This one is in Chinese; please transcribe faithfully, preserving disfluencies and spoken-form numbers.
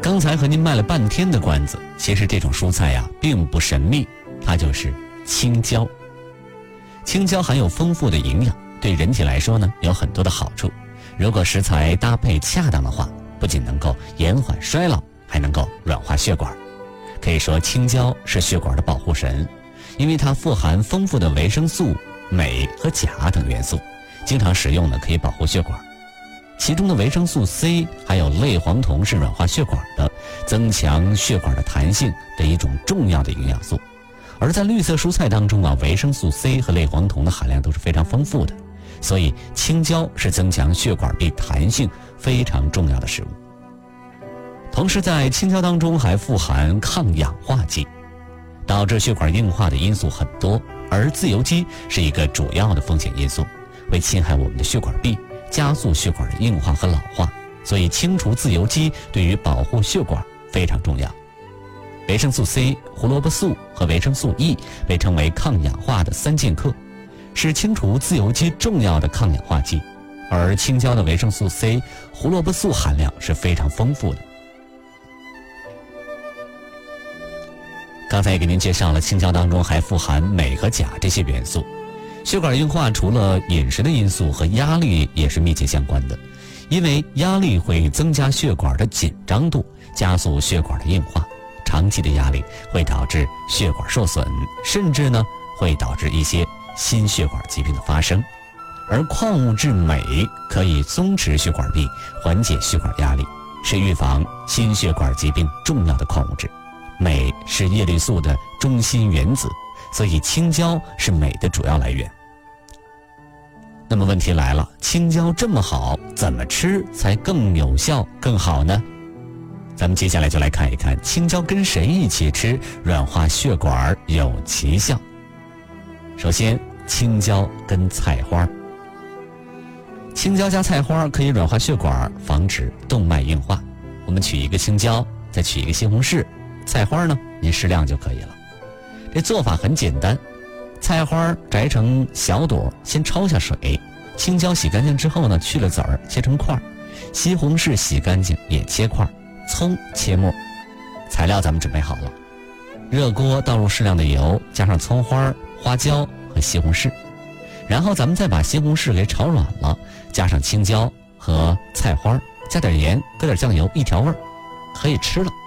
刚才和您卖了半天的关子，其实这种蔬菜呀并不神秘，它就是青椒。青椒含有丰富的营养，对人体来说呢有很多的好处。如果食材搭配恰当的话，不仅能够延缓衰老，还能够软化血管。可以说青椒是血管的保护神，因为它富含丰富的维生素、镁和钾等元素，经常食用呢可以保护血管。其中的维生素 C 还有类黄酮是软化血管的，增强血管的弹性的一种重要的营养素。而在绿色蔬菜当中啊，维生素 C 和类黄酮的含量都是非常丰富的，所以青椒是增强血管壁弹性非常重要的食物。同时在青椒当中还富含抗氧化剂，导致血管硬化的因素很多，而自由基是一个主要的风险因素，会侵害我们的血管壁，加速血管的硬化和老化，所以清除自由基对于保护血管非常重要。维生素 C、胡萝卜素和维生素 E 被称为抗氧化的三剑客，是清除自由基重要的抗氧化剂，而青椒的维生素 C、胡萝卜素含量是非常丰富的。刚才也给您介绍了，青椒当中还富含镁和钾这些元素。血管硬化除了饮食的因素，和压力也是密切相关的，因为压力会增加血管的紧张度，加速血管的硬化。长期的压力会导致血管受损，甚至呢会导致一些心血管疾病的发生。而矿物质镁可以松弛血管壁，缓解血管压力，是预防心血管疾病重要的矿物质。镁是叶绿素的中心原子，所以青椒是镁的主要来源。那么问题来了，青椒这么好，怎么吃才更有效更好呢？咱们接下来就来看一看青椒跟谁一起吃软化血管有奇效。首先，青椒跟菜花。青椒加菜花可以软化血管，防止动脉硬化。我们取一个青椒，再取一个西红柿，菜花呢您适量就可以了。这做法很简单，菜花摘成小朵，先焯下水，青椒洗干净之后呢去了籽儿，切成块，西红柿洗干净也切块，葱切末。材料咱们准备好了，热锅倒入适量的油，加上葱花、花椒和西红柿，然后咱们再把西红柿给炒软了，加上青椒和菜花，加点盐，搁点酱油，一调味儿，可以吃了。